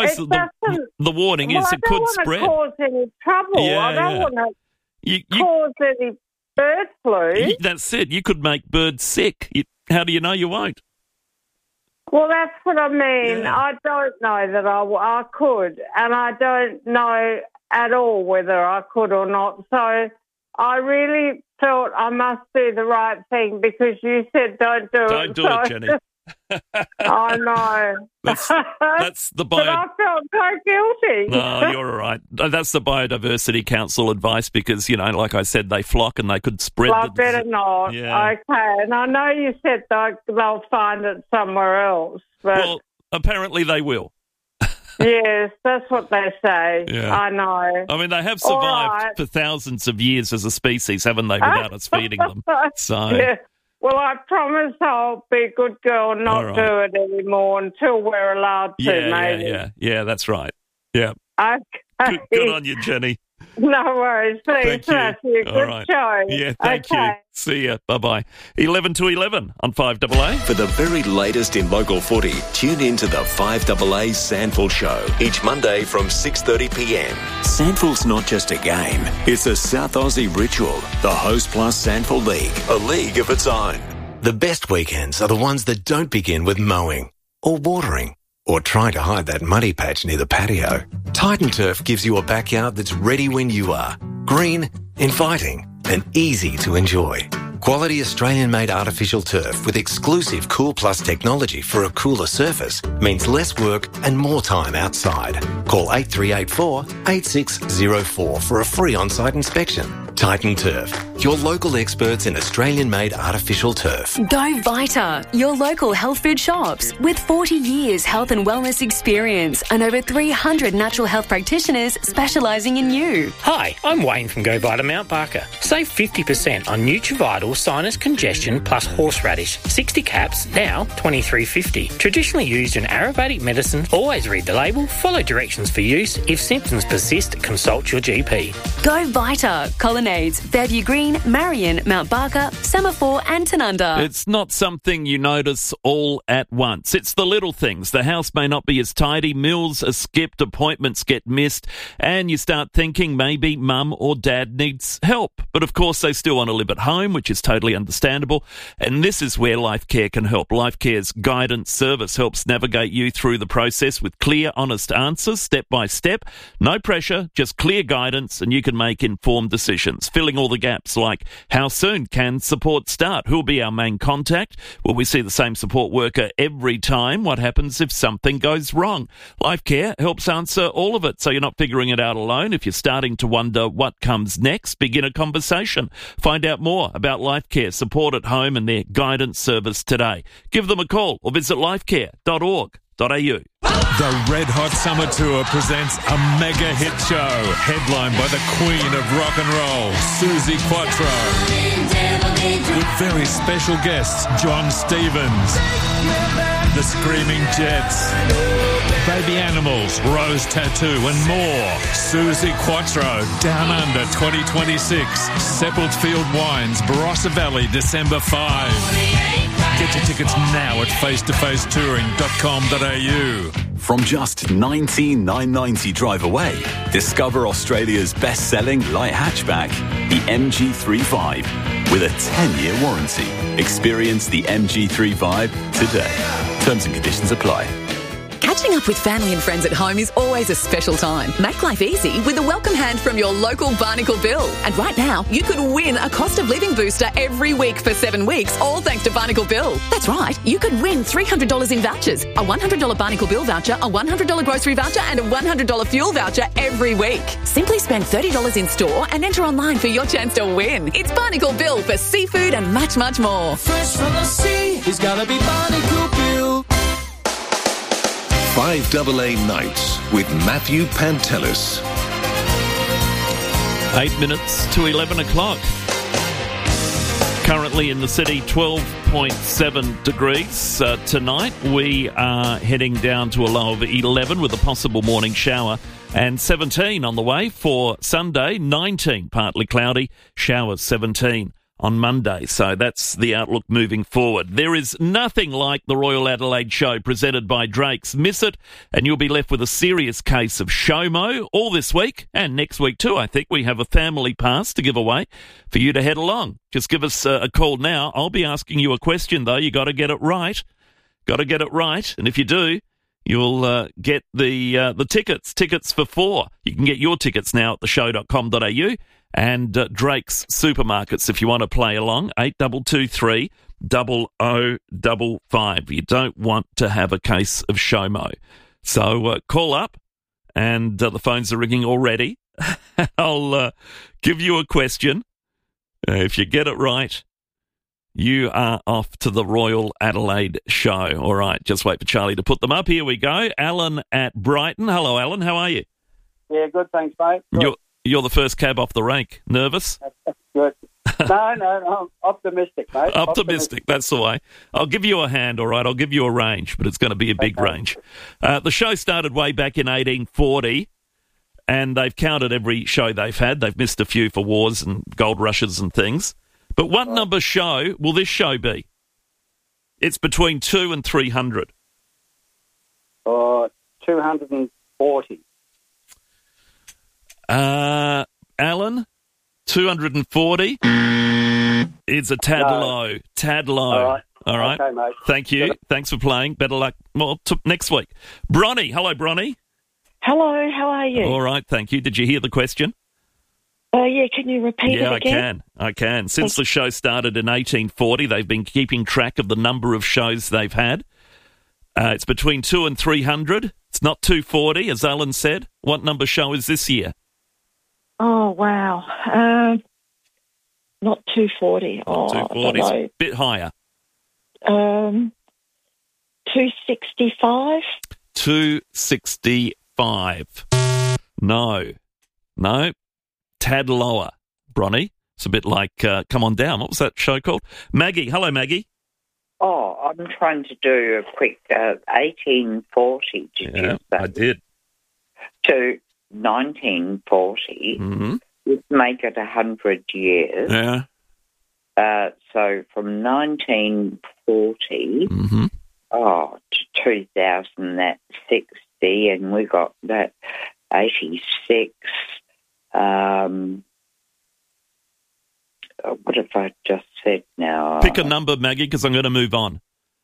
The warning is it could spread. I don't want to cause any trouble. Yeah, I don't want to cause any bird flu. That's it. You could make birds sick. How do you know you won't? Well, that's what I mean. Yeah. I don't know that I could, and I don't know at all whether I could or not. So I really thought I must do the right thing because you said don't do it. Don't do it, Jenny. I know. That's the But I felt so guilty. No, you're all right. That's the Biodiversity Council advice because, like I said, they flock and they could spread. Well, I better not. Yeah. Okay. And I know you said they'll find it somewhere else. But Well, apparently they will. yes, that's what they say. Yeah. I know. I mean, they have survived for thousands of years as a species, haven't they, without us feeding them? So. Yeah. Well, I promise I'll be a good girl and not do it anymore until we're allowed to, maybe. Yeah, that's right. Yeah. Okay. Good on you, Jenny. No worries. Thanks, Matthew. Good show. Yeah, thank you. See ya. Bye-bye. 11 to 11 on 5AA. For the very latest in local footy, tune in to the 5AA Sandful Show each Monday from 6:30pm. Sandful's not just a game, it's a South Aussie ritual. The Host Plus Sandful League, a league of its own. The best weekends are the ones that don't begin with mowing or watering or trying to hide that muddy patch near the patio. Titan Turf gives you a backyard that's ready when you are. Green, inviting, and easy to enjoy. Quality Australian-made artificial turf with exclusive Cool Plus technology for a cooler surface means less work and more time outside. Call 8384 8604 for a free on-site inspection. Titan Turf, your local experts in Australian-made artificial turf. Go Vita, your local health food shops. With 40 years health and wellness experience and over 300 natural health practitioners specialising in you. Hi, I'm Wayne from Go Vita Mount Barker. Save 50% on Nutrivital Sinus Congestion plus horseradish. 60 caps, now $23.50. Traditionally used in Ayurvedic medicine. Always read the label, follow directions for use. If symptoms persist, consult your GP. Go Vita, Colonnades, Fairview Green, Marion, Mount Barker, Semaphore and Tanunda. It's not something you notice all at once. It's the little things. The house may not be as tidy, meals are skipped, appointments get missed, and you start thinking maybe mum or dad needs help. But of course they still want to live at home, which is totally understandable, and this is where Life Care can help. Life Care's guidance service helps navigate you through the process with clear, honest answers, step by step. No pressure, just clear guidance, and you can make informed decisions, filling all the gaps like how soon can support start? Who'll be our main contact? Will we see the same support worker every time? What happens if something goes wrong? Life Care helps answer all of it, so you're not figuring it out alone. If you're starting to wonder what comes next, begin a conversation. Find out more about Life Care support at home and their guidance service today. Give them a call or visit lifecare.org.au. The Red Hot Summer Tour presents a mega hit show, headlined by the Queen of Rock and Roll, Suzi Quatro, with very special guests John Stevens, the Screaming Jets, Baby Animals, Rose Tattoo and more. Suzi Quatro, Down Under 2026, Seppeltfield Wines, Barossa Valley, December 5. Get your tickets now at facetofacetouring.com.au. From just $19,990 drive away, discover Australia's best-selling light hatchback, the MG3 with a 10-year warranty. Experience the MG3 today. Terms and conditions apply. Catching up with family and friends at home is always a special time. Make life easy with a welcome hand from your local Barnacle Bill. And right now, you could win a cost of living booster every week for 7 weeks, all thanks to Barnacle Bill. That's right, you could win $300 in vouchers, a $100 Barnacle Bill voucher, a $100 grocery voucher and a $100 fuel voucher every week. Simply spend $30 in store and enter online for your chance to win. It's Barnacle Bill for seafood and much, much more. Fresh from the sea, it's gotta be Barnacle Bill. 5AA Nights with Matthew Pantelis. 8 minutes to 11 o'clock. Currently in the city, 12.7 degrees. Tonight we are heading down to a low of 11 with a possible morning shower, and 17 on the way for Sunday, 19 partly cloudy, showers 17 on Monday. So that's the outlook moving forward. There is nothing like the Royal Adelaide Show presented by Drake's. Miss it, and you'll be left with a serious case of SHOMO all this week and next week too. I think we have a family pass to give away for you to head along. Just give us a call now. I'll be asking you a question, though. You got to get it right. Got to get it right. And if you do, you'll get the tickets. Tickets for 4. You can get your tickets now at theshow.com.au. And Drake's Supermarkets, if you want to play along, 8223 0055. You don't want to have a case of SHOMO. So call up, and the phones are ringing already. I'll give you a question. If you get it right, you are off to the Royal Adelaide Show. All right, just wait for Charlie to put them up. Here we go. Alan at Brighton. Hello, Alan. How are you? Yeah, good, thanks, mate. Good. You're the first cab off the rank. Nervous? Good. No, I'm optimistic, mate. Optimistic, that's the way. I'll give you a hand, all right? I'll give you a range, but it's going to be a big range. The show started way back in 1840, and they've counted every show they've had. They've missed a few for wars and gold rushes and things. But what number show will this show be? It's between 2 and 300. 240. Alan, 240 is a tad low. Tad low. All right. Okay, mate. Thank you. Thanks for playing. Better luck next week. Bronnie. Hello, Bronnie. Hello, how are you? All right, thank you. Did you hear the question? Yeah, can you repeat it again? I can. Since the show started in 1840, they've been keeping track of the number of shows they've had. It's between 2 and 300. It's not 240, as Alan said. What number show is this year? Oh, wow. Not 240. Not 240. It's a bit higher. 265? 265. No. Tad lower, Bronnie. It's a bit like Come On Down. What was that show called? Maggie. Hello, Maggie. Oh, I'm trying to do a quick 1840. Did you say? I did. To 1940. Mm-hmm. Would make it 100 years. Yeah. So from 1940 to 2000, that's 60, and we got that 86. What have I just said now? Pick a number, Maggie, because I'm going to move on.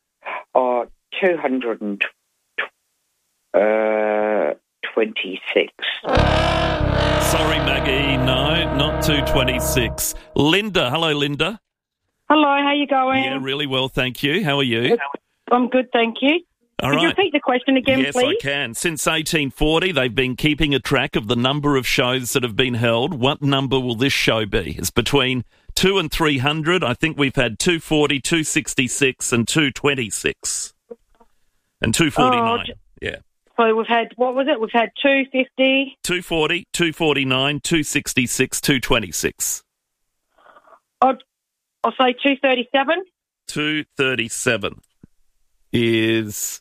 226. Sorry, Maggie. No, not 226. Linda. Hello, Linda. Hello, how you going? Yeah, really well, thank you. How are you? I'm good, thank you. All Could you right. repeat the question again, yes, please? Yes, I can. Since 1840, they've been keeping a track of the number of shows that have been held. What number will this show be? It's between 2 and 300. I think we've had 240, 266 and 226. And 249. Yeah. So we've had, what was it? We've had 250. 240, 249, 266, 226. I'll say 237. 237 is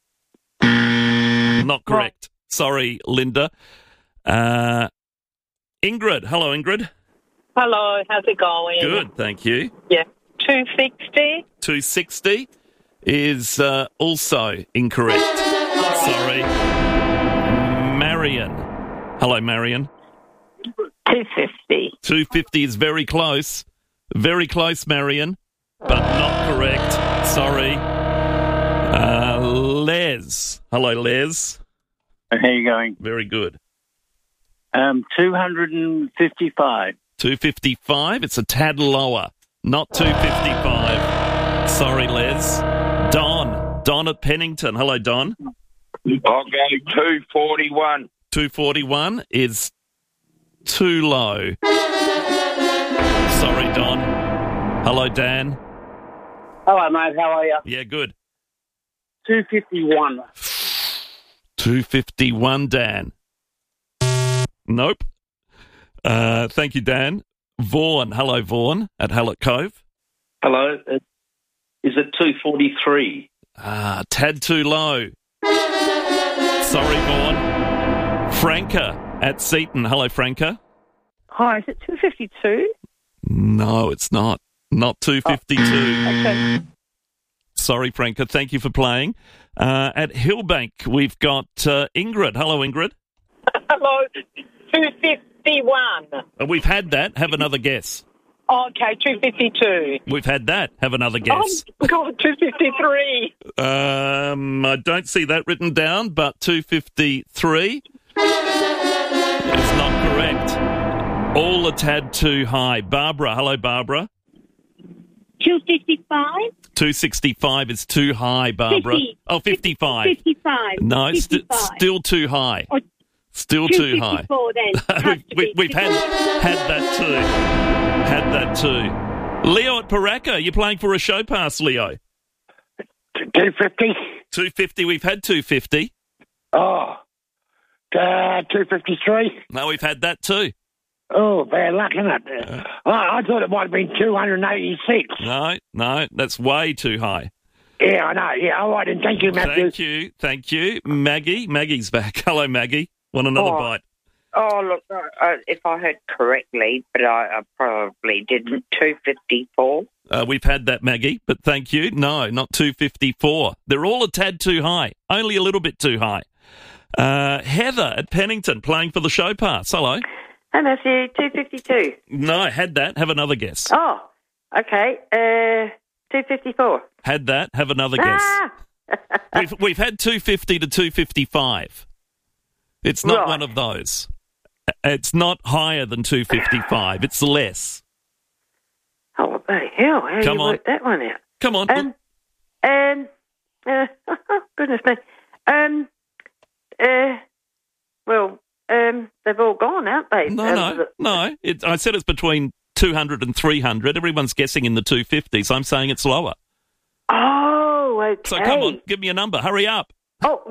not correct. Sorry, Linda. Ingrid. Hello, Ingrid. Hello, how's it going? Good, thank you. Yeah. 260. 260 is also incorrect. Sorry. Marion. Hello, Marion. 250. 250 is very close. Very close, Marion, but not correct. Sorry. Les. Hello, Les. How are you going? Very good. 255. 255. It's a tad lower. Not 255. Sorry, Les. Don. Don at Pennington. Hello, Don. I'll go 241. 241 is too low. Sorry, Don. Hello, Dan. Hello, mate. How are you? Yeah, good. 251. 251, Dan. Nope. Thank you, Dan. Vaughan. Hello, Vaughan at Hallett Cove. Hello. Is it 243? Tad too low. Sorry, Vaughan. Franca at Seaton. Hello, Franca. Hi, is it 252? No, it's not. Not 252. Okay. Sorry, Franca. Thank you for playing. At Hillbank, we've got Ingrid. Hello, Ingrid. Hello. 251. We've had that. Have another guess. Okay, 252. We've had that. Have another guess. Oh, God, 253. I don't see that written down, but 253 is not correct. All a tad too high. Barbara. Hello, Barbara. 255? 265 is too high, Barbara. 50. Oh, 55. 55. No, 55. Still too high. Or Still too high. 254 then. We've had that too. Had that too. Leo at Paraka, you're playing for a show pass, Leo. 250. 250, we've had 250. Oh, 253. No, we've had that too. Oh, bad luck, isn't it? I thought it might have been 286. No, that's way too high. Yeah, I know. Yeah, all right, and thank you, Matthew. Thank you. Maggie's back. Hello, Maggie. Want another bite? Oh, look, if I heard correctly, but I probably didn't, 254. We've had that, Maggie, but thank you. No, not 254. They're all a tad too high, only a little bit too high. Heather at Pennington playing for the show pass. Hello. Hey, Matthew, 252. No, had that. Have another guess. Oh, okay. 254. Had that. Have another guess. We've had 250 to 255. It's not one of those. It's not higher than 255. It's less. Oh, what the hell? How do you work that one out? Come on. Goodness me. They've all gone, aren't they? No. I said it's between 200 and 300. Everyone's guessing in the 250s. I'm saying it's lower. Oh, okay. So come on, give me a number. Hurry up. Oh,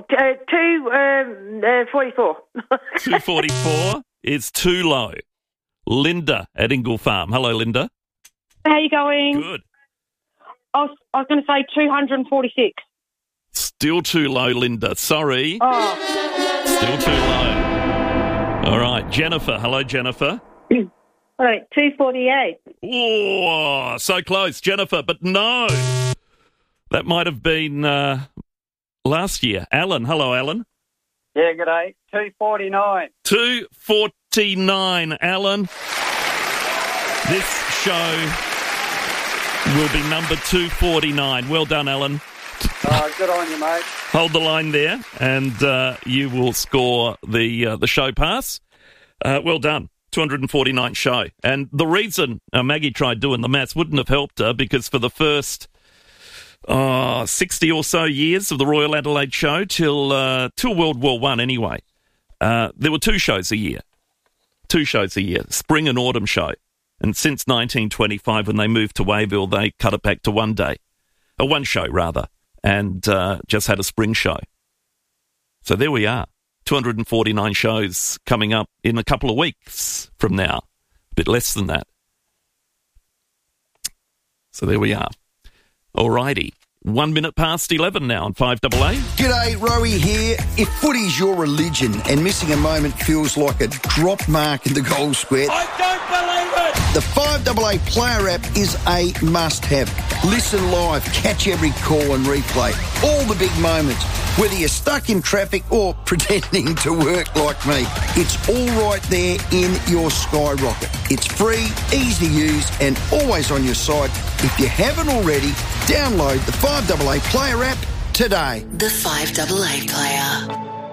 244. 244 is too low. Linda at Ingle Farm. Hello, Linda. How you going? Good. I was going to say 246. Still too low, Linda. Sorry. Oh. Still too low. All right, Jennifer. Hello, Jennifer. All right, 248. Oh, so close, Jennifer, but no. That might have been last year. Alan. Hello, Alan. Yeah, g'day. 249. 249, Alan. This show will be number 249. Well done, Alan. Good on you, mate. Hold the line there, and you will score the show pass. Well done. 249 show. And the reason Maggie tried doing the maths wouldn't have helped her, because for the first 60 or so years of the Royal Adelaide show, till World War I anyway, there were two shows a year, spring and autumn show. And since 1925, when they moved to Wayville, they cut it back to one show rather, and just had a spring show. So there we are. 249 shows coming up in a couple of weeks from now. A bit less than that. So there we are. Alrighty. 1 minute past 11 now on 5AA. G'day, Rowie here. If footy's your religion and missing a moment feels like a drop mark in the goal square, I don't believe it! The 5AA player app is a must-have. Listen live, catch every call and replay all the big moments. Whether you're stuck in traffic or pretending to work like me, it's all right there in your skyrocket. It's free, easy to use, and always on your side. If you haven't already, download the 5AA player app today. The 5AA player.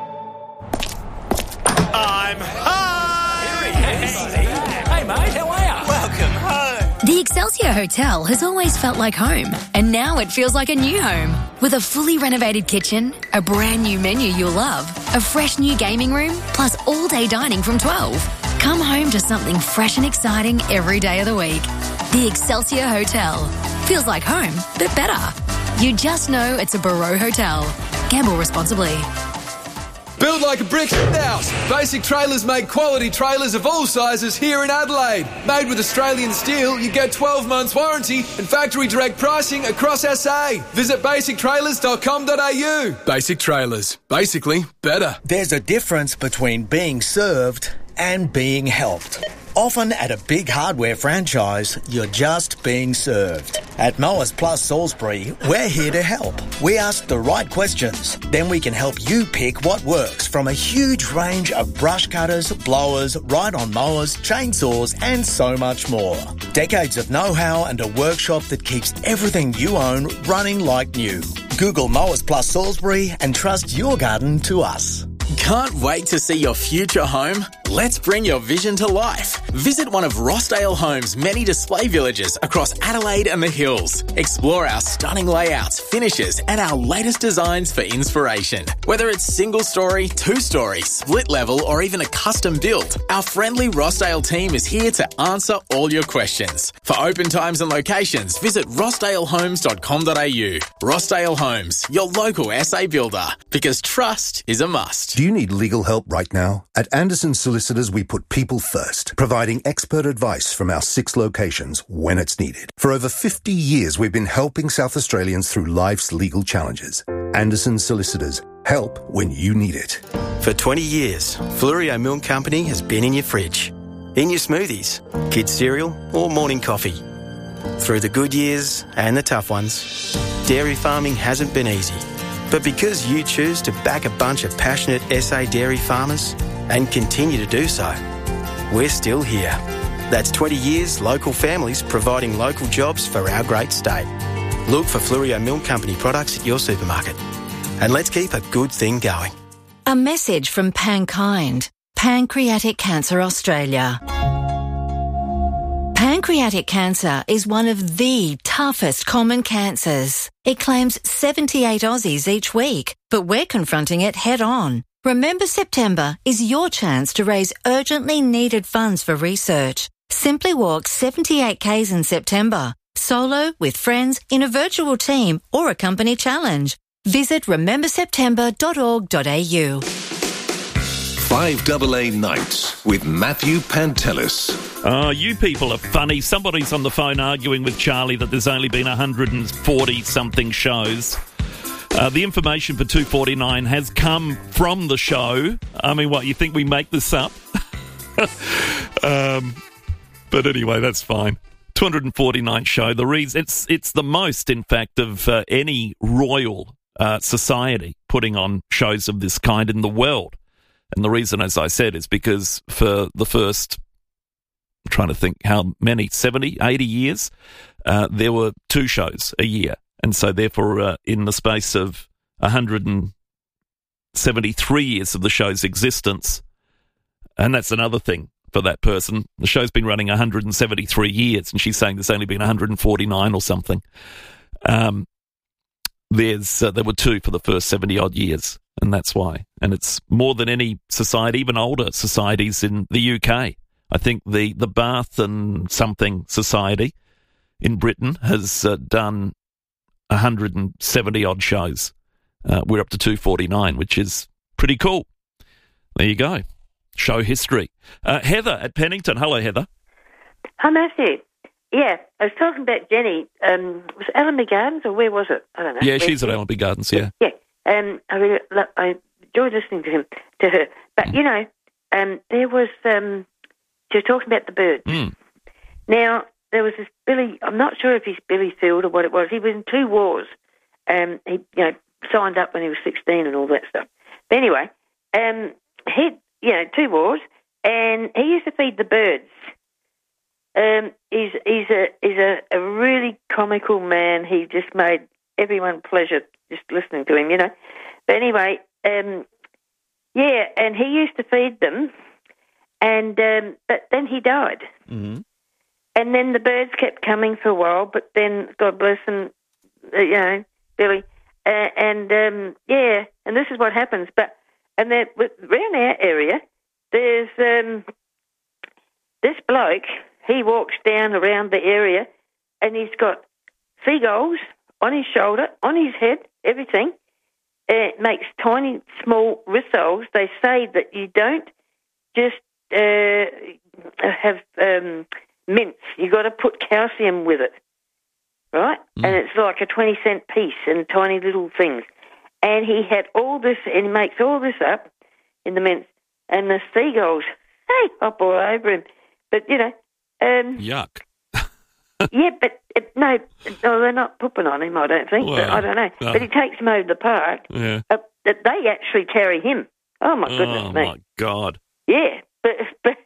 I'm home! Hey, mate, how are you? Welcome home. The Excelsior Hotel has always felt like home, and now it feels like a new home. With a fully renovated kitchen, a brand new menu you'll love, a fresh new gaming room, plus all-day dining from 12. Come home to something fresh and exciting every day of the week. The Excelsior Hotel. Feels like home, but better. You just know it's a Barreau Hotel. Gamble responsibly. Build like a brick house. Basic Trailers make quality trailers of all sizes here in Adelaide. Made with Australian steel, you get 12 months warranty and factory direct pricing across SA. Visit basictrailers.com.au. Basic Trailers. Basically better. There's a difference between being served and being helped. Often at a big hardware franchise, you're just being served. At Mowers Plus Salisbury, we're here to help. We ask the right questions. Then we can help you pick what works from a huge range of brush cutters, blowers, ride-on mowers, chainsaws and so much more. Decades of know-how and a workshop that keeps everything you own running like new. Google Mowers Plus Salisbury and trust your garden to us. Can't wait to see your future home? Let's bring your vision to life. Visit one of Rossdale Homes' many display villages across Adelaide and the Hills. Explore our stunning layouts, finishes, and our latest designs for inspiration. Whether it's single story, two-story, split level, or even a custom build, our friendly Rossdale team is here to answer all your questions. For open times and locations, visit rossdalehomes.com.au. Rossdale Homes, your local SA builder, because trust is a must. Do you need legal help right now? At Anderson Solicitors, we put people first, providing expert advice from our 6 locations when it's needed. For over 50 years, we've been helping South Australians through life's legal challenges. Anderson Solicitors, help when you need it. For 20 years, Flurio Milk Company has been in your fridge, in your smoothies, kids' cereal or morning coffee. Through the good years and the tough ones, dairy farming hasn't been easy. But because you choose to back a bunch of passionate SA dairy farmers and continue to do so, we're still here. That's 20 years local families providing local jobs for our great state. Look for Flurio Milk Company products at your supermarket. And let's keep a good thing going. A message from Pankind, Pancreatic Cancer Australia. Pancreatic cancer is one of the toughest common cancers. It claims 78 Aussies each week, but we're confronting it head on. Remember September is your chance to raise urgently needed funds for research. Simply walk 78 Ks in September, solo, with friends, in a virtual team or a company challenge. Visit rememberseptember.org.au. 5AA Nights with Matthew Pantelis. Oh, you people are funny. Somebody's on the phone arguing with Charlie that there's only been 140-something shows. The information for 249 has come from the show. I mean, what, you think we make this up? But anyway, that's fine. 249 show. The reason it's the most, in fact, of any royal society putting on shows of this kind in the world. And the reason, as I said, is because for the first, I'm trying to think how many, 70, 80 years, there were 2 shows a year. And so therefore, in the space of 173 years of the show's existence, and that's another thing for that person, the show's been running 173 years, and she's saying there's only been 149 or something. There were 2 for the first 70-odd years. And that's why. And it's more than any society, even older societies in the UK. I think the Bath and something society in Britain has done 170-odd shows. We're up to 249, which is pretty cool. There you go. Show history. Heather at Pennington. Hello, Heather. Hi, Matthew. Yeah, I was talking about Jenny. Was it Allenby Gardens or where was it? I don't know. Yeah, she's at Allenby Gardens, yeah. Yeah. I enjoyed listening to her. But, you know, there was, she was talking about the birds. Now, there was this Billy, I'm not sure if he's Billy Field or what it was. He was in 2 wars. He, signed up when he was 16 and all that stuff. But anyway, he, 2 wars, and he used to feed the birds. He's a really comical man. He just made everyone pleasure just listening to him, But anyway, and he used to feed them, and but then he died. Mm-hmm. And then the birds kept coming for a while, but then, God bless him, Billy, and this is what happens. But and then around our area, there's this bloke. He walks down around the area, and he's got seagulls on his shoulder, on his head, everything. It makes tiny, small rissoles. They say that you don't just have mince. You got to put calcium with it, right? And it's like a 20-cent piece in tiny little things. And he had all this, and he makes all this up in the mince. And the seagulls hop all over him. But, Yuck. yeah, but no, they're not pooping on him, I don't think. Well, but I don't know. But he takes him over to the park. Yeah. They actually carry him. Oh, my goodness me. Oh, my God. Yeah, but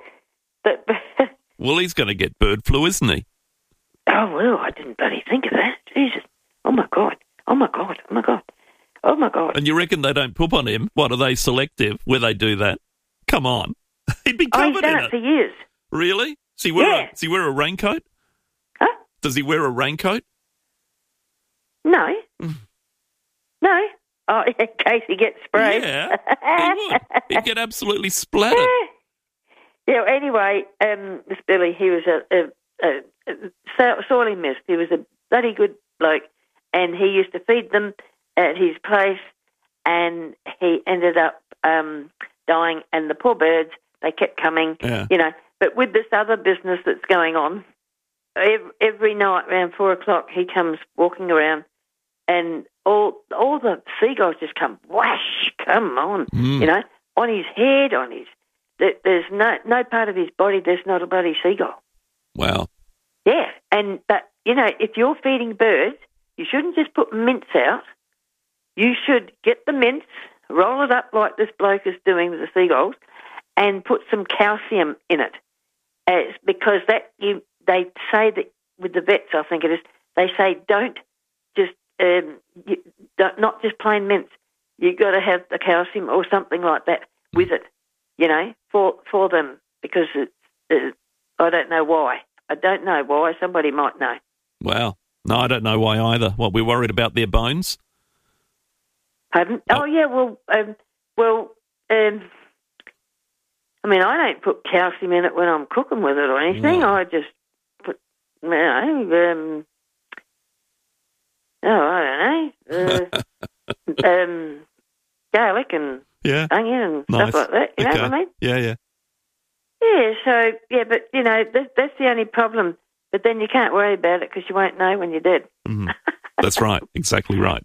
Well, he's going to get bird flu, isn't he? Oh, well, I didn't bloody think of that. Jesus. Oh, my God. Oh, my God. Oh, my God. Oh, my God. And you reckon they don't poop on him? What, are they selective where they do that? Come on. He'd be covered he's done in it for years. Really? Does he wear a raincoat? Huh? Does he wear a raincoat? No. No. Oh, in case he gets sprayed. Yeah, he would. He'd get absolutely splattered. Yeah, anyway, this Billy, he was sorely missed. He was a bloody good bloke, and he used to feed them at his place, and he ended up dying, and the poor birds, they kept coming, But with this other business that's going on, every night around 4 o'clock, he comes walking around, and all the seagulls just come, whoosh, come on, on his head, on his... There's no part of his body there's not a bloody seagull. Wow. Yeah, but if you're feeding birds, you shouldn't just put mince out. You should get the mince, roll it up like this bloke is doing with the seagulls, and put some calcium in it. Because they say that with the vets, I think it is, they say don't just not just plain mince. You've got to have the calcium or something like that with it. For them, because I don't know why. I don't know why. Somebody might know. Wow. No, I don't know why either. What, we're worried about their bones? Pardon? Oh, yeah, I mean, I don't put calcium in it when I'm cooking with it or anything. No. I just put, I don't know, garlic and onion and stuff like that. You know what I mean? Yeah. Yeah, so, but, that's the only problem. But then you can't worry about it because you won't know when you're dead. Mm-hmm. That's right. Exactly right.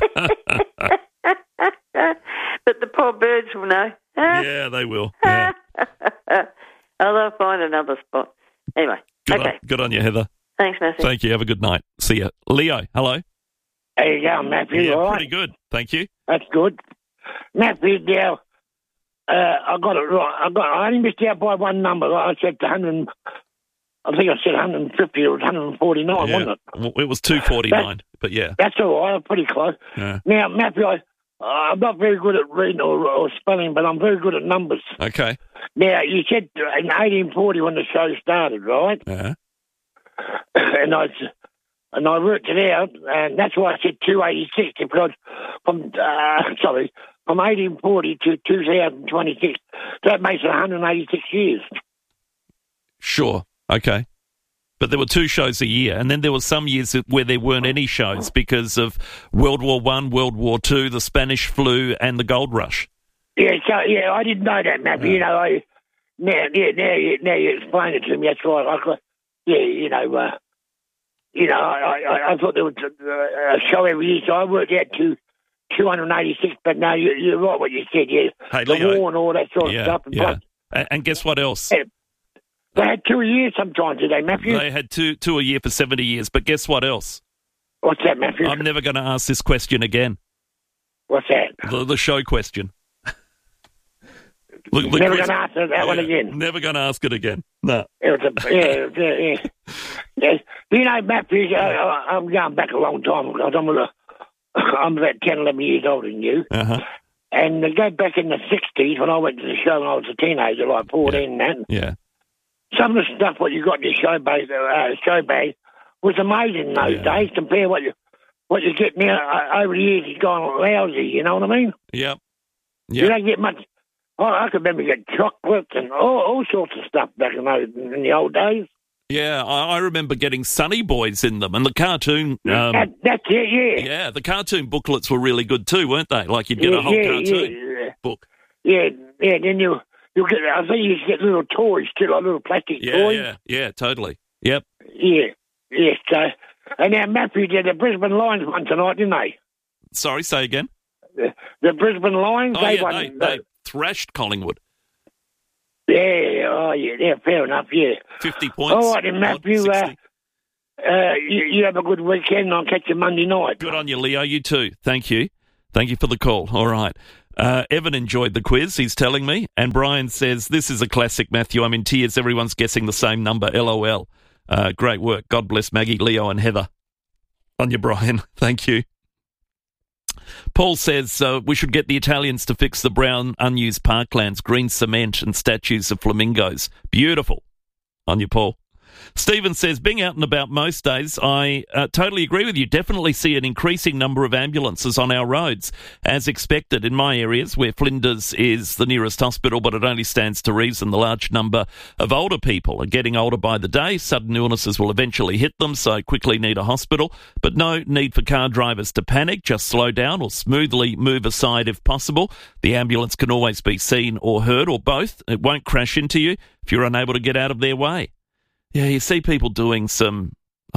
But the poor birds will know. Yeah, they will. Yeah. They'll find another spot. Anyway, Good on you, Heather. Thanks, Matthew. Thank you. Have a good night. See you. Leo, hello. How you going, Matthew? Yeah, all pretty right? good. Thank you. That's good. Matthew, I got it right. I only missed out by one number. I said 100. I think I said 150. It was 149, wasn't it? Well, it was 249, but yeah. That's all right. I'm pretty close. Yeah. Now, Matthew, I'm not very good at reading or spelling, but I'm very good at numbers. Okay. Now, you said in 1840 when the show started, right? Yeah. And I worked it out, and that's why I said 286, because from 1840 to 2026, that makes it 186 years. Sure. Okay. But there were 2 shows a year, and then there were some years where there weren't any shows because of World War I, World War II, the Spanish flu, and the gold rush. Yeah, I didn't know that, Matthew. Now you explain it to me. That's right. I thought there was a show every year, so I worked out to 286. But no, you're right what you said. Yeah, hey, the Leo, war and all that sort of stuff. And guess what else? They had 2 a year sometimes, did they, Matthew? They had two a year for 70 years. But guess what else? What's that, Matthew? I'm never going to ask this question again. What's that? The show question. Never going to answer that one again. Never going to ask it again. No. It was yeah. You know, Matthew, I'm going back a long time because I'm about 10, 11 years older than you. Uh-huh. And to go back in the 60s when I went to the show when I was a teenager, like 14 and that. Yeah. Some of the stuff what you got in your show bag was amazing in those days compared to what you get now. Over the years, it's gone lousy, you know what I mean? Yep. You don't get much. I can remember getting chocolates and all sorts of stuff back in the old days. Yeah, I remember getting Sunny Boys in them, and the cartoon... that's it, yeah. Yeah, the cartoon booklets were really good too, weren't they? Like you'd get a whole cartoon book. Yeah, then you get... I think you get little toys too, like little plastic toys. Yeah, totally. Yep. Yeah, so... And now Matthew did the Brisbane Lions won tonight, didn't they? Sorry, say again? The Brisbane Lions, they won. They thrashed Collingwood. Yeah, fair enough, yeah. 50 points. All right, then, Matthew, you have a good weekend. I'll catch you Monday night. Good on you, Leo. You too. Thank you. Thank you for the call. All right. Evan enjoyed the quiz, he's telling me. And Brian says, this is a classic, Matthew. I'm in tears. Everyone's guessing the same number. LOL. Great work. God bless Maggie, Leo and Heather. On you, Brian. Thank you. Paul says we should get the Italians to fix the brown unused parklands, green cement and statues of flamingos. Beautiful. On you, Paul. Stephen says, being out and about most days, I totally agree with you. Definitely see an increasing number of ambulances on our roads, as expected in my areas, where Flinders is the nearest hospital, but it only stands to reason the large number of older people are getting older by the day. Sudden illnesses will eventually hit them, so quickly need a hospital. But no need for car drivers to panic. Just slow down or smoothly move aside if possible. The ambulance can always be seen or heard, or both. It won't crash into you if you're unable to get out of their way. Yeah, you see people doing some,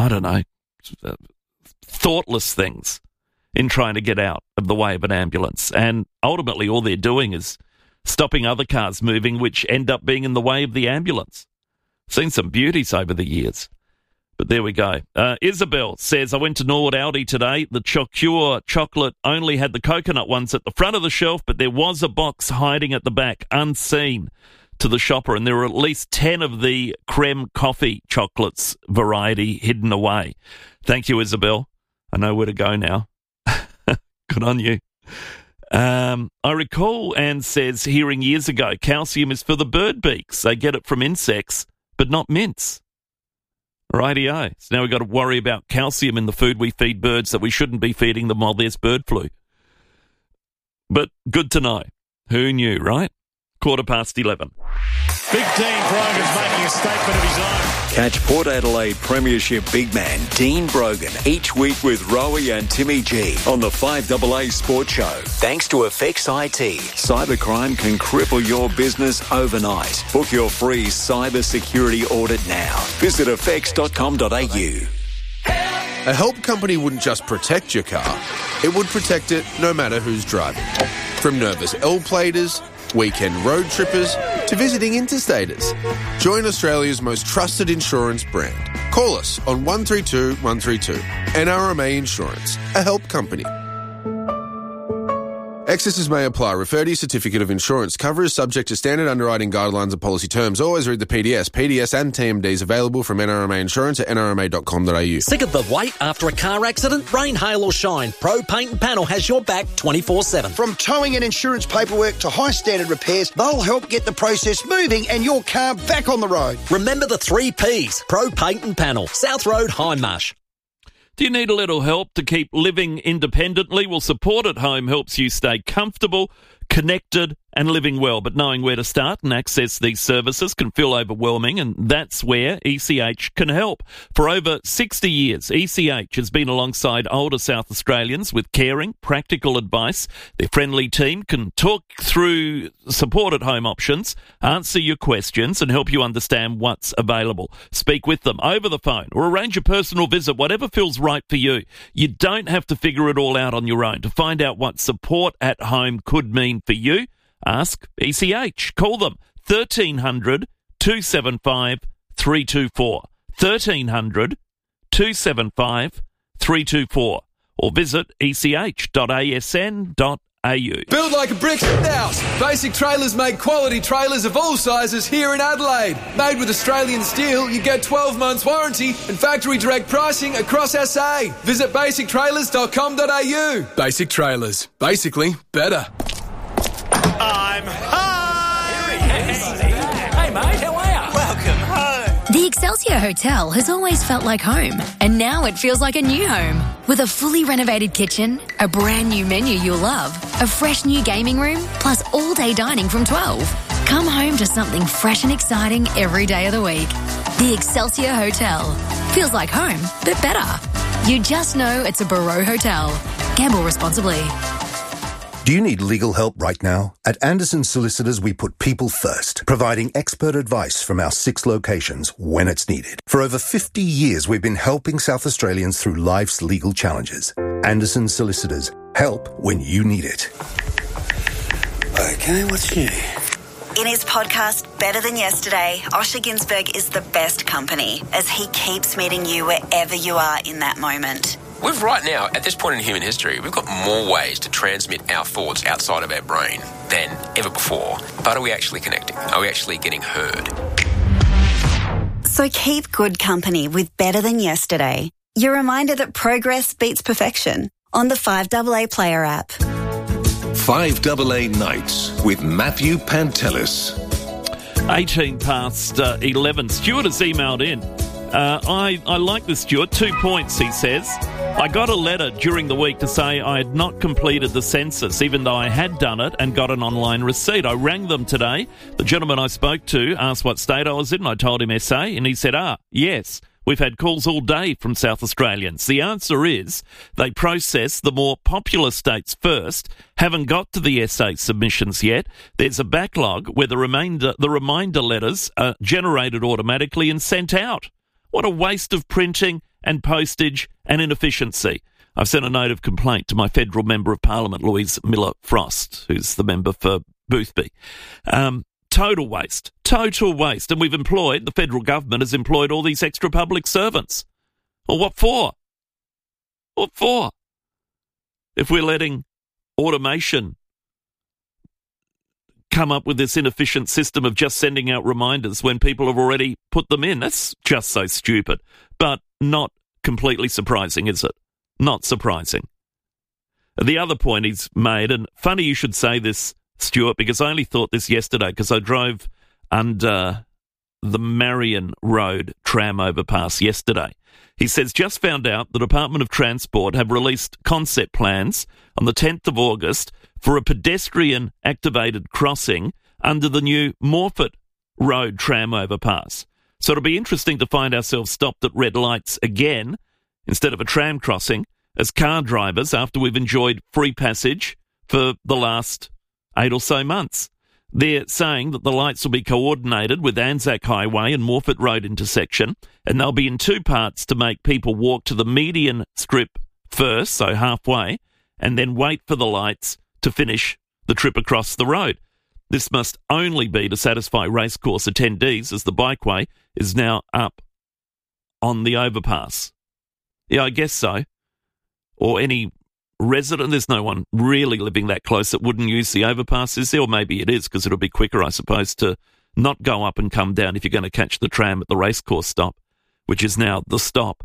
thoughtless things in trying to get out of the way of an ambulance. And ultimately all they're doing is stopping other cars moving, which end up being in the way of the ambulance. Seen some beauties over the years. But there we go. Isabel says, I went to Norwood Aldi today. The Chocure chocolate only had the coconut ones at the front of the shelf, but there was a box hiding at the back, unseen to the shopper, and there were at least 10 of the creme coffee chocolates variety hidden away. Thank you, Isabel. I know where to go now. Good on you. I recall, Anne says, hearing years ago, calcium is for the bird beaks. They get it from insects, but not mints. Rightio. So now we've got to worry about calcium in the food we feed birds that we shouldn't be feeding them while there's bird flu. But good to know. Who knew, right? 11:15. Big Dean Brogan's making a statement of his own. Catch Port Adelaide Premiership big man Dean Brogan each week with Rowie and Timmy G on the 5AA Sports Show. Thanks to Effects IT. Cybercrime can cripple your business overnight. Book your free cyber security audit now. Visit effects.com.au. A help company wouldn't just protect your car, it would protect it no matter who's driving. From nervous L-platers, weekend road trippers, to visiting interstaters. Join Australia's most trusted insurance brand. Call us on 132 132. NRMA Insurance, a help company. Excesses may apply. Refer to your certificate of insurance. Cover is subject to standard underwriting guidelines and policy terms. Always read the PDS. PDS and TMDs available from NRMA Insurance at nrma.com.au. Sick of the wait after a car accident? Rain, hail or shine, Pro Paint and Panel has your back 24/7. From towing and insurance paperwork to high standard repairs, they'll help get the process moving and your car back on the road. Remember the 3 Ps. Pro Paint and Panel. South Road, Hindmarsh. Do you need a little help to keep living independently? Well, Support at Home helps you stay comfortable, connected and living well, but knowing where to start and access these services can feel overwhelming, and that's where ECH can help. For over 60 years, ECH has been alongside older South Australians with caring, practical advice. Their friendly team can talk through support at home options, answer your questions and help you understand what's available. Speak with them over the phone or arrange a personal visit, whatever feels right for you. You don't have to figure it all out on your own. To find out what support at home could mean for you, ask ECH. Call them 1300 275 324. 1300 275 324. Or visit ech.asn.au. Build like a brick house. Basic Trailers make quality trailers of all sizes here in Adelaide. Made with Australian steel, you get 12 months warranty and factory direct pricing across SA. Visit basictrailers.com.au. Basic Trailers. Basically better. I'm home! Hey, mate, how are you? Welcome home. The Excelsior Hotel has always felt like home, and now it feels like a new home. With a fully renovated kitchen, a brand new menu you'll love, a fresh new gaming room, plus all-day dining from 12. Come home to something fresh and exciting every day of the week. The Excelsior Hotel. Feels like home, but better. You just know it's a Barreau Hotel. Gamble responsibly. Do you need legal help right now? At Anderson Solicitors, we put people first, providing expert advice from our 6 locations when it's needed. For over 50 years, we've been helping South Australians through life's legal challenges. Anderson Solicitors, help when you need it. Okay, what's new? In his podcast, Better Than Yesterday, Osher Günsberg is the best company as he keeps meeting you wherever you are in that moment. We've right now, at this point in human history, we've got more ways to transmit our thoughts outside of our brain than ever before. But are we actually connecting? Are we actually getting heard? So keep good company with Better Than Yesterday. Your reminder that progress beats perfection on the 5AA Player app. 5AA Nights with Matthew Pantelis. 18 past 11. Stuart has emailed in. I like this, Stuart. 2 points, he says. I got a letter during the week to say I had not completed the census, even though I had done it and got an online receipt. I rang them today. The gentleman I spoke to asked what state I was in, and I told him SA, and he said, yes. We've had calls all day from South Australians. The answer is they process the more popular states first, haven't got to the SA submissions yet. There's a backlog where the reminder letters are generated automatically and sent out. What a waste of printing and postage and inefficiency. I've sent a note of complaint to my federal Member of Parliament, Louise Miller-Frost, who's the member for Boothby. Total waste. And the federal government has employed all these extra public servants. Well, what for? What for? If we're letting automation come up with this inefficient system of just sending out reminders when people have already put them in, that's just so stupid. But not completely surprising, is it? Not surprising. The other point he's made, and funny you should say this, Stuart, because I only thought this yesterday because I drove under the Marion Road tram overpass yesterday. He says, just found out the Department of Transport have released concept plans on the 10th of August for a pedestrian-activated crossing under the new Morphett Road tram overpass. So it'll be interesting to find ourselves stopped at red lights again instead of a tram crossing as car drivers after we've enjoyed free passage for the last 8 or so months. They're saying that the lights will be coordinated with Anzac Highway and Morphett Road intersection, and they'll be in 2 parts to make people walk to the median strip first, so halfway, and then wait for the lights to finish the trip across the road. This must only be to satisfy racecourse attendees as the bikeway is now up on the overpass. Yeah, I guess so. Or any resident. There's no one really living that close that wouldn't use the overpass, is there? Or maybe it is because it'll be quicker, I suppose, to not go up and come down if you're going to catch the tram at the racecourse stop, which is now the stop.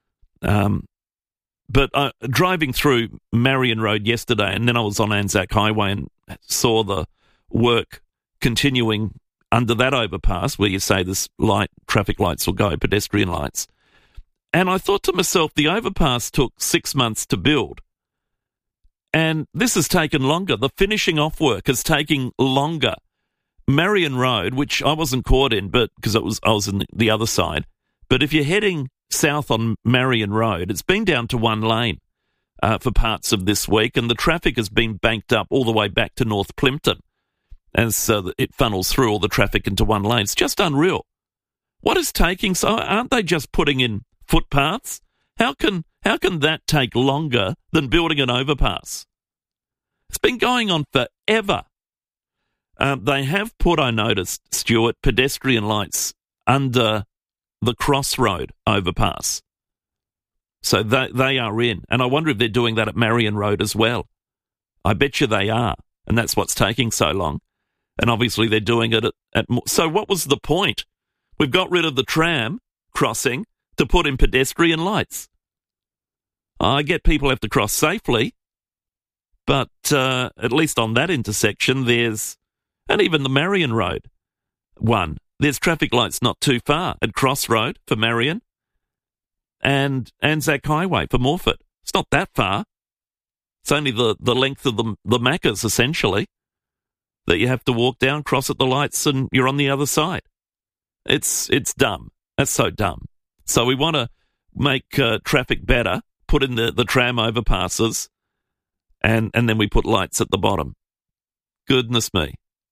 But driving through Marion Road yesterday, and then I was on Anzac Highway and saw the work continuing under that overpass where you say this traffic lights will go, pedestrian lights. And I thought to myself, the overpass took 6 months to build. And this has taken longer. The finishing off work is taking longer. Marion Road, which I wasn't caught in, but because I was on the other side. But if you're heading south on Marion Road, it's been down to 1 lane for parts of this week, and the traffic has been banked up all the way back to North Plympton, as it funnels through all the traffic into 1 lane. It's just unreal. What is taking so? Aren't they just putting in footpaths? How can that take longer than building an overpass? It's been going on forever. They have put, I noticed, Stuart, pedestrian lights under the Crossroad overpass. So they are in. And I wonder if they're doing that at Marion Road as well. I bet you they are. And that's what's taking so long. And obviously they're doing it at so what was the point? We've got rid of the tram crossing to put in pedestrian lights. I get people have to cross safely, but at least on that intersection there's, and even the Marion Road one, there's traffic lights not too far at Crossroad for Marion and Anzac Highway for Morphett. It's not that far. It's only the length of the Maccas, essentially, that you have to walk down, cross at the lights, and you're on the other side. It's dumb. That's so dumb. So we want to make traffic better, put in the tram overpasses, and then we put lights at the bottom. Goodness me.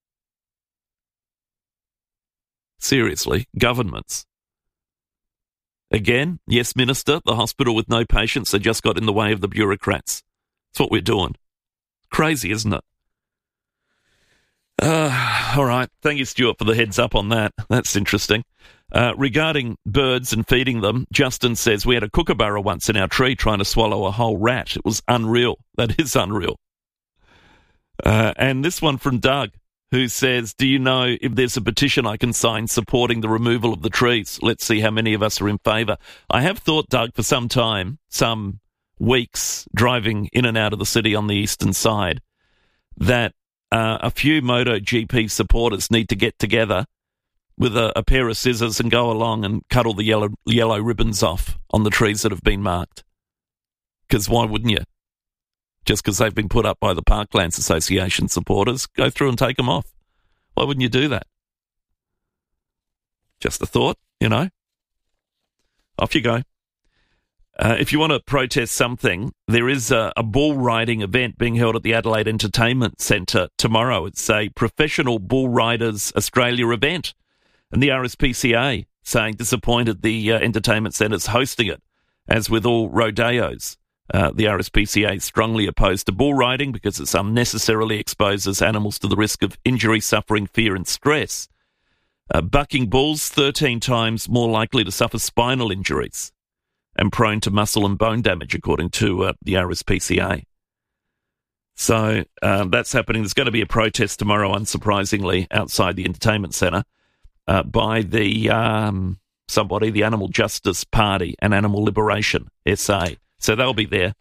Seriously, governments. Again, yes, Minister, the hospital with no patients, they just got in the way of the bureaucrats. That's what we're doing. Crazy, isn't it? All right. Thank you, Stuart, for the heads up on that. That's interesting. Regarding birds and feeding them, Justin says, we had a kookaburra once in our tree trying to swallow a whole rat. It was unreal. That is unreal. And this one from Doug, who says, do you know if there's a petition I can sign supporting the removal of the trees? Let's see how many of us are in favour. I have thought, Doug, for some time, some weeks, driving in and out of the city on the eastern side, that a few MotoGP supporters need to get together with a pair of scissors and go along and cut all the yellow ribbons off on the trees that have been marked. Because why wouldn't you? Just because they've been put up by the Parklands Association supporters, go through and take them off. Why wouldn't you do that? Just a thought, you know. Off you go. If you want to protest something, there is a bull riding event being held at the Adelaide Entertainment Centre tomorrow. It's a Professional Bull Riders Australia event. And the RSPCA saying disappointed the Entertainment Centre's hosting it. As with all rodeos, the RSPCA is strongly opposed to bull riding because it unnecessarily exposes animals to the risk of injury, suffering, fear and stress. Bucking bulls 13 times more likely to suffer spinal injuries and prone to muscle and bone damage, according to the RSPCA. So that's happening. There's going to be a protest tomorrow, unsurprisingly, outside the Entertainment Centre by the the Animal Justice Party and Animal Liberation SA. So they'll be there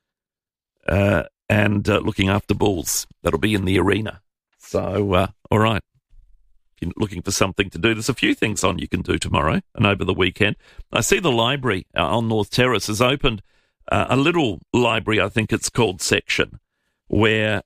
and looking after bulls. That'll be in the arena. So, all right. If you're looking for something to do, there's a few things on you can do tomorrow and over the weekend. I see the library on North Terrace has opened a little library, I think it's called, section, where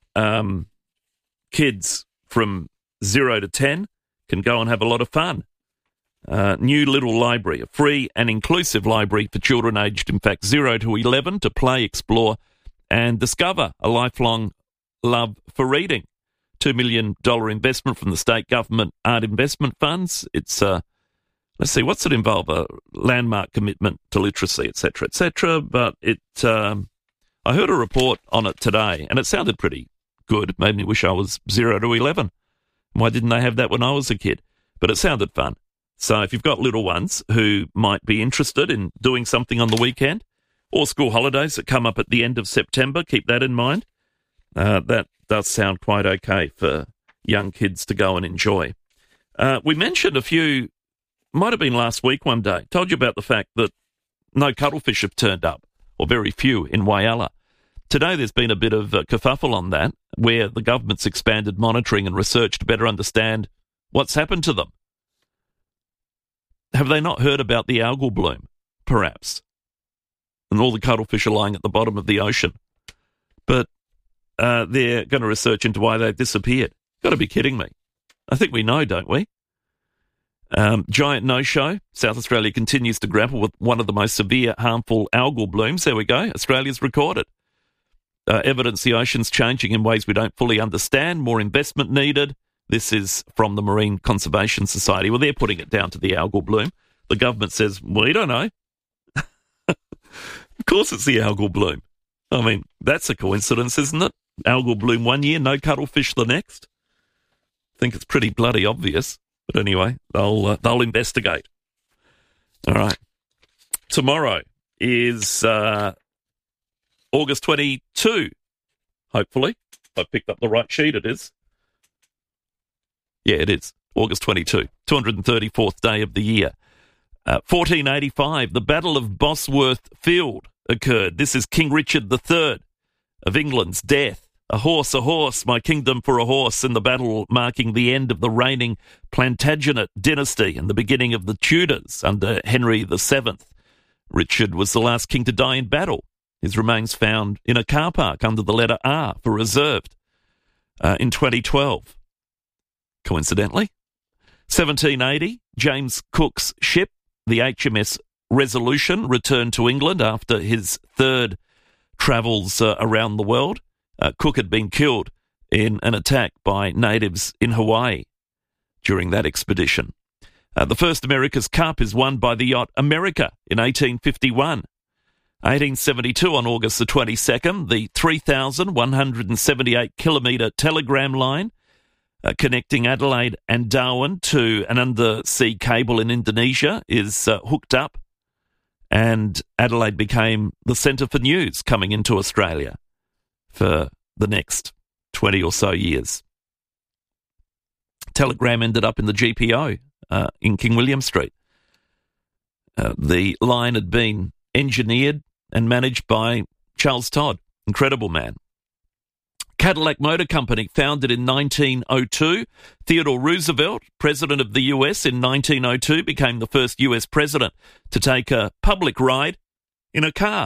kids from 0 to 10 can go and have a lot of fun. New little library, a free and inclusive library for children aged, in fact, 0 to 11 to play, explore and discover a lifelong love for reading. $2 million investment from the state government art investment funds. It's, let's see, what's it involve? A landmark commitment to literacy, etc., etc. But I heard a report on it today and it sounded pretty good. It made me wish I was 0 to 11. Why didn't they have that when I was a kid? But it sounded fun. So if you've got little ones who might be interested in doing something on the weekend or school holidays that come up at the end of September, keep that in mind. That does sound quite okay for young kids to go and enjoy. We mentioned a few, might have been last week one day, told you about the fact that no cuttlefish have turned up, or very few, in Whyalla. Today there's been a bit of a kerfuffle on that, where the government's expanded monitoring and research to better understand what's happened to them. Have they not heard about the algal bloom, perhaps? And all the cuttlefish are lying at the bottom of the ocean. But they're going to research into why they've disappeared. Got to be kidding me. I think we know, don't we? Giant no-show. South Australia continues to grapple with one of the most severe, harmful algal blooms. There we go. Australia's recorded. Evidence the ocean's changing in ways we don't fully understand. More investment needed. This is from the Marine Conservation Society. Well, they're putting it down to the algal bloom. The government says, we don't know. Of course it's the algal bloom. I mean, that's a coincidence, isn't it? Algal bloom one year, no cuttlefish the next. I think it's pretty bloody obvious. But anyway, they'll investigate. All right. Tomorrow is August 22, hopefully. If I picked up the right sheet, it is. Yeah, it is. August 22, 234th day of the year. 1485, the Battle of Bosworth Field occurred. This is King Richard III of England's death. A horse, my kingdom for a horse, in the battle marking the end of the reigning Plantagenet dynasty and the beginning of the Tudors under Henry VII. Richard was the last king to die in battle. His remains found in a car park under the letter R for reserved in 2012. Coincidentally. 1780, James Cook's ship, the HMS Resolution, returned to England after his third travels around the world. Cook had been killed in an attack by natives in Hawaii during that expedition. The first America's Cup is won by the yacht America in 1851. 1872, on August the 22nd, the 3,178-kilometre telegram line connecting Adelaide and Darwin to an undersea cable in Indonesia is hooked up, and Adelaide became the centre for news coming into Australia for the next 20 or so years. Telegram ended up in the GPO in King William Street. The line had been engineered and managed by Charles Todd, incredible man. Cadillac Motor Company, founded in 1902. Theodore Roosevelt, president of the US in 1902, became the first US president to take a public ride in a car.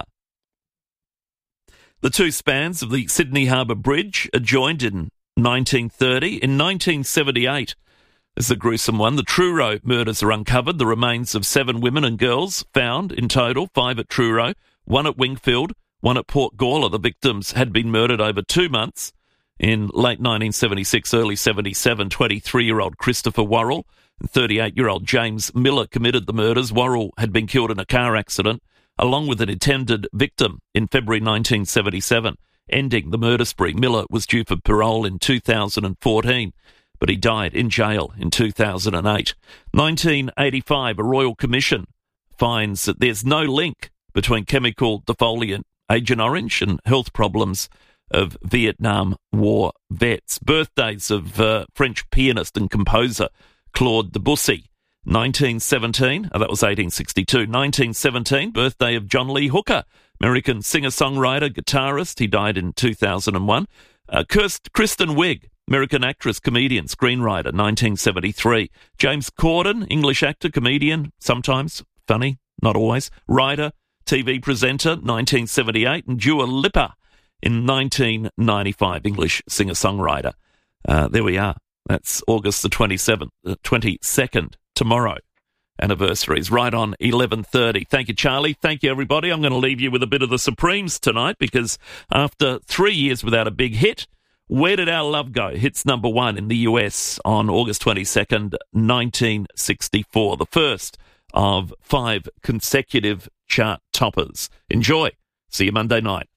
The two spans of the Sydney Harbour Bridge adjoined in 1930. In 1978, this is a gruesome one, the Truro murders are uncovered. The remains of 7 women and girls found in total, 5 at Truro, 1 at Wingfield, 1 at Port Gawler. The victims had been murdered over 2 months. In late 1976, early 77, 23-year-old Christopher Worrell and 38-year-old James Miller committed the murders. Worrell had been killed in a car accident, along with an intended victim in February 1977. Ending the murder spree, Miller was due for parole in 2014, but he died in jail in 2008. 1985, a Royal Commission finds that there's no link between chemical defoliant Agent Orange and health problems of Vietnam War vets. Birthdays of French pianist and composer Claude Debussy. 1917, that was 1862. 1917, birthday of John Lee Hooker, American singer-songwriter, guitarist. He died in 2001. Kristen Wiig, American actress, comedian, screenwriter, 1973. James Corden, English actor, comedian, sometimes funny, not always. Writer, TV presenter, 1978. And Dua Lipa in 1995, English singer-songwriter. There we are. That's August the 22nd, tomorrow. Anniversaries right on 11:30. Thank you, Charlie. Thank you, everybody. I'm going to leave you with a bit of the Supremes tonight, because after 3 years without a big hit, Where Did Our Love Go? Hits number 1 in the US on August 22nd, 1964. The first of 5 consecutive chart toppers. Enjoy. See you Monday night.